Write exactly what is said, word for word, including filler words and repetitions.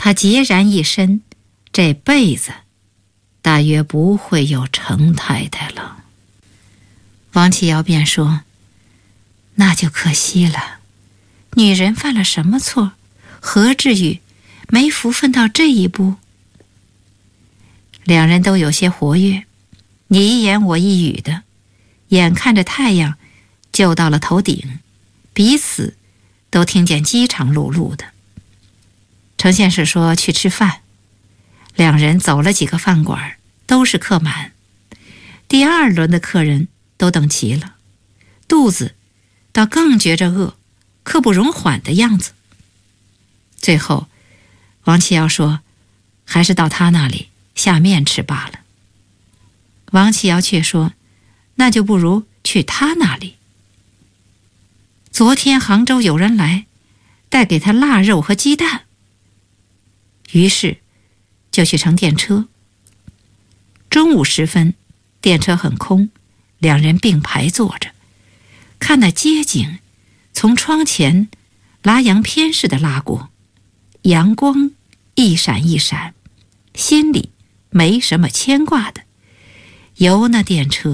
他孑然一身，这辈子大约不会有程太太了。王启尧便说：那就可惜了，女人犯了什么错，何至于没福分到这一步？两人都有些活跃，你一言我一语的，眼看着太阳就到了头顶，彼此都听见饥肠辘辘的。程县使说去吃饭，两人走了几个饭馆，都是客满。第二轮的客人都等齐了，肚子倒更觉着饿，刻不容缓的样子。最后王启尧说，还是到他那里下面吃罢了。王启尧却说，那就不如去他那里。昨天杭州有人来，带给他腊肉和鸡蛋，于是就去乘电车。中午时分，电车很空，两人并排坐着，看那街景从窗前拉洋片似的拉过，阳光一闪一闪，心里没什么牵挂的，由那电车